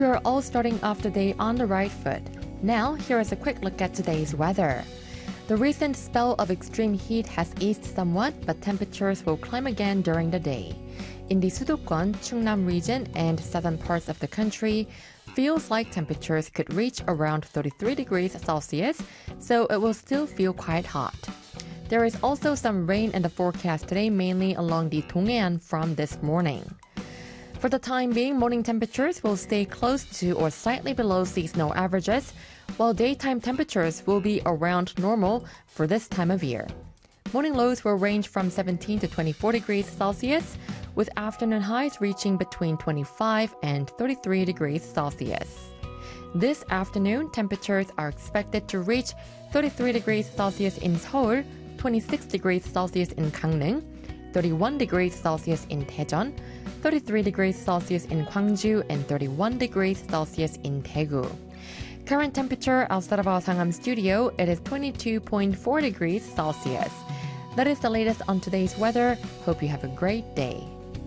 We're all starting off the day on the right foot. Now, here is a quick look at today's weather. The recent spell of extreme heat has eased somewhat, but temperatures will climb again during the day. In the Sudokwon, Chungnam region, and southern parts of the country, feels like temperatures could reach around 33 degrees Celsius, so it will still feel quite hot. There is also some rain in the forecast today, mainly along the Donghaean from this morning. For the time being, morning temperatures will stay close to or slightly below seasonal averages, while daytime temperatures will be around normal for this time of year. Morning lows will range from 17 to 24 degrees Celsius, with afternoon highs reaching between 25 and 33 degrees Celsius. This afternoon, temperatures are expected to reach 33 degrees Celsius in Seoul, 26 degrees Celsius in Gangneung, 31 degrees Celsius in Daejeon, 33 degrees Celsius in Gwangju, and 31 degrees Celsius in Daegu. Current temperature outside of our Sangam studio, it is 22.4 degrees Celsius. That is the latest on today's weather. Hope you have a great day.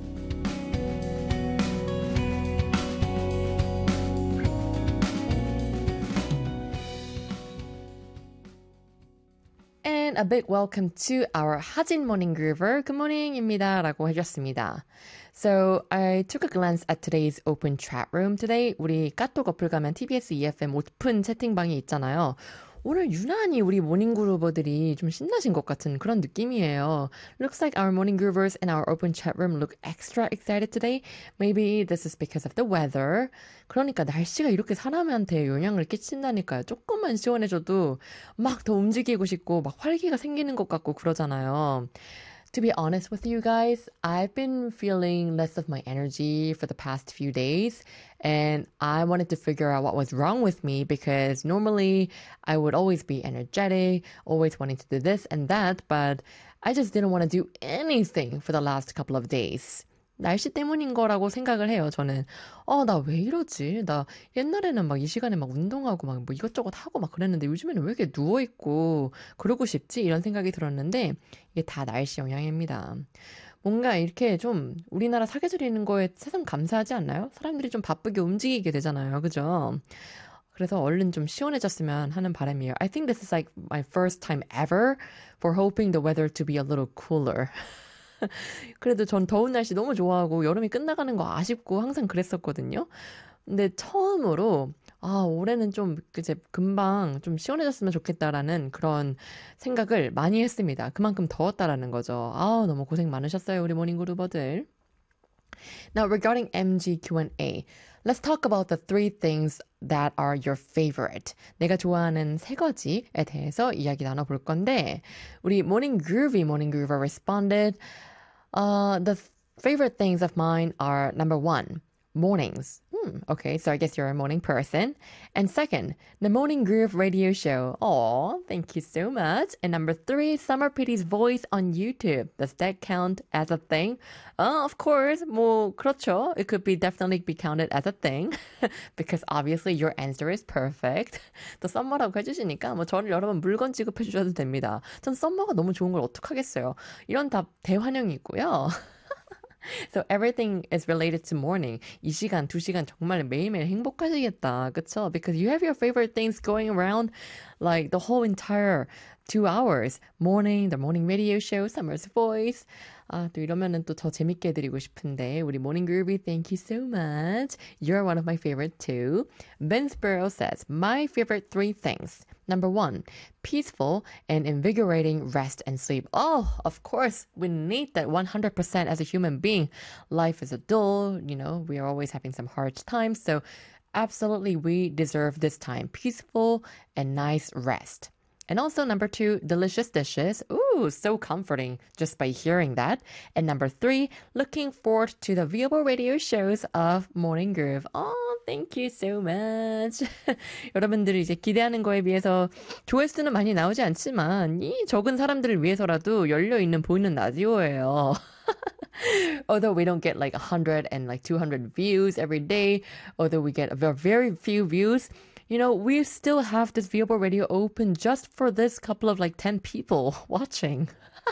And a big welcome to our 하진 Morning Groover. Good morning입니다. 라고 해주셨습니다. So I took a glance at today's open chat room today. 우리 카톡 어플 가면 TBS EFM 오픈 채팅방이 있잖아요. 오늘 유난히 우리 모닝그루버들이 좀 신나신 것 같은 그런 느낌이에요. Looks like our morning groovers in our open chat room look extra excited today. Maybe this is because of the weather. 그러니까 날씨가 이렇게 사람한테 영향을 끼친다니까요. 조금만 시원해져도 막 더 움직이고 싶고 막 활기가 생기는 것 같고 그러잖아요. To be honest with you guys, I've been feeling less of my energy for the past few days, and I wanted to figure out what was wrong with me because normally I would always be energetic, always wanting to do this and that, but I just didn't want to do anything for the last couple of days. 날씨 때문인 거라고 생각을 해요, 저는. 나 왜 이러지? 나 옛날에는 막 이 시간에 막 운동하고 막 뭐 이것저것 하고 막 그랬는데 요즘에는 왜 이렇게 누워있고 그러고 싶지? 이런 생각이 들었는데 이게 다 날씨 영향입니다. 뭔가 이렇게 좀 우리나라 사계절이 있는 거에 세상 감사하지 않나요? 사람들이 좀 바쁘게 움직이게 되잖아요, 그죠? 그래서 얼른 좀 시원해졌으면 하는 바람이에요. I think this is like my first time ever for hoping the weather to be a little cooler. 그래도 전 더운 날씨 너무 좋아하고 여름이 끝나가는 거 아쉽고 항상 그랬었거든요. 근데 처음으로 올해는 좀 이제 금방 좀 시원해졌으면 좋겠다라는 그런 생각을 많이 했습니다. 그만큼 더웠다라는 거죠. 너무 고생 많으셨어요, 우리 모닝그루버들. Now, regarding MG Q&A, let's talk about the three things that are your favorite. 내가 좋아하는 세 가지에 대해서 이야기 나눠볼 건데, 우리 Morning Groover responded, the favorite things of mine are number one, mornings. Okay, so I guess you're a morning person. And second, the Morning Groove radio show. Aw, thank you so much. And number three, Summer PD's voice on YouTube. Does that count as a thing? Of course. 뭐, 그렇죠. It could be definitely be counted as a thing. Because obviously your answer is perfect. 또 썸머라고 해주시니까 뭐 저를 여러 번 물건 취급해주셔도 됩니다. 전 썸머가 너무 좋은 걸 어떡하겠어요. 이런 답 대환영이고요. So everything is related to morning. 이 시간, 2시간 정말 매일매일 행복하시겠다. 그쵸? Because you have your favorite things going around like the whole entire 2 hours. Morning, the morning radio show, Summer's voice. 또 이러면은 또 더 재밌게 해드리고 싶은데 우리 Morning Groovy, thank you so much. You're one of my favorite too. Ben Sparrow says, my favorite three things. Number one, peaceful and invigorating rest and sleep. Oh, of course, we need that 100% as a human being. Life is a dull, we are always having some hard times. So absolutely, we deserve this time. Peaceful and nice rest. And also number two, delicious dishes. Ooh, so comforting just by hearing that. And number three, looking forward to the viewable radio shows of Morning Groove. Oh, thank you so much. 여러분들이 이제 기대하는 거에 비해서 조회수는 많이 나오지 않지만 이 적은 사람들을 위해서라도 열려있는 보이는 라디오예요. Although we don't get like 100 and like 200 views every day, although we get very few views, we still have this viewable radio open just for this couple of like 10 people watching.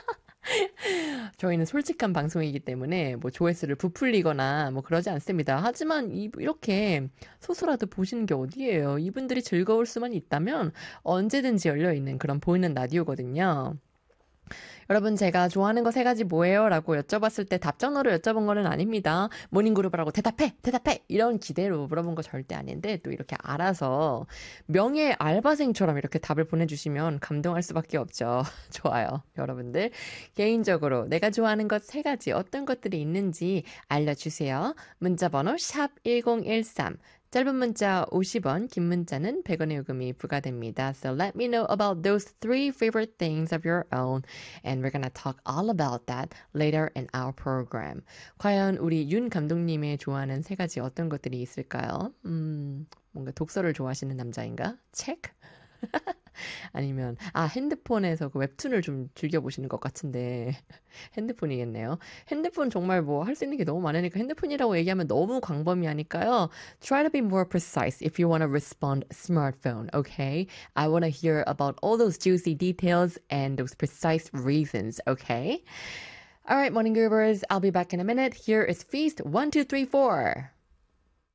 저희는 솔직한 방송이기 때문에 뭐 조회수를 부풀리거나 뭐 그러지 않습니다. 하지만 이렇게 소수라도 보시는 게 어디예요? 이분들이 즐거울 수만 있다면 언제든지 열려있는 그런 보이는 라디오거든요. 여러분 제가 좋아하는 거 세 가지 뭐예요? 라고 여쭤봤을 때 답장으로 여쭤본 거는 아닙니다. 모닝그룹이라고 대답해! 대답해! 이런 기대로 물어본 거 절대 아닌데 또 이렇게 알아서 명예 알바생처럼 이렇게 답을 보내주시면 감동할 수밖에 없죠. 좋아요. 여러분들 개인적으로 내가 좋아하는 것 세 가지 어떤 것들이 있는지 알려주세요. 문자번호 샵 1013 짧은 문자 50원, 긴 문자는 100원의 요금이 부과됩니다. So let me know about those three favorite things of your own. And we're gonna talk all about that later in our program. 과연 우리 윤 감독님의 좋아하는 세 가지 어떤 것들이 있을까요? 뭔가 독서를 좋아하시는 남자인가? 책? 아니면 핸드폰에서 그 웹툰을 좀 즐겨보시는 것 같은데 핸드폰이겠네요. 핸드폰 정말 뭐 할 수 있는 게 너무 많으니까 핸드폰이라고 얘기하면 너무 광범위하니까요. Try to be more precise if you want to respond smartphone, okay? I want to hear about all those juicy details and those precise reasons, okay? All right, morning groovers, I'll be back in a minute. Here is Feast 1, 2, 3, 4.